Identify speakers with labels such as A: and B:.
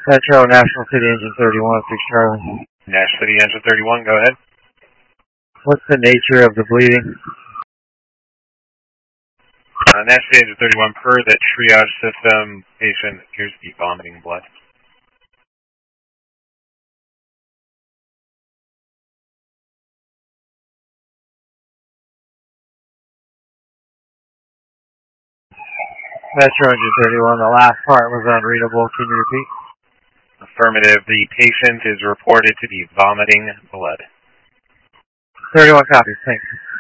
A: Metro, National City Engine 31, 6 Charlie.
B: National City Engine 31, go ahead.
A: What's the nature of the bleeding?
B: National City Engine 31, per the triage system, patient appears to be vomiting blood.
A: Metro Engine 31, the last part was unreadable. Can you repeat?
B: Affirmative. The patient is reported to be vomiting blood.
A: 31 copies. Thanks.